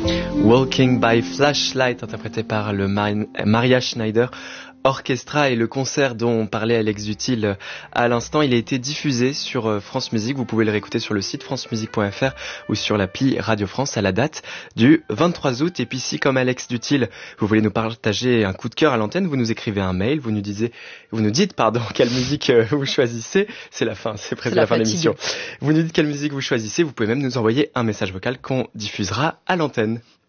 Walking by Flashlight, interprété par le Maria Schneider Orchestra, et le concert dont parlait Alex Dutil à l'instant, il a été diffusé sur France Musique. Vous pouvez le réécouter sur le site francemusique.fr ou sur l'appli Radio France à la date du 23 août. Et puis si, comme Alex Dutil, vous voulez nous partager un coup de cœur à l'antenne, vous nous écrivez un mail, vous nous dites quelle musique vous choisissez. C'est presque la fin de l'émission. Vous nous dites quelle musique vous choisissez, vous pouvez même nous envoyer un message vocal qu'on diffusera à l'antenne.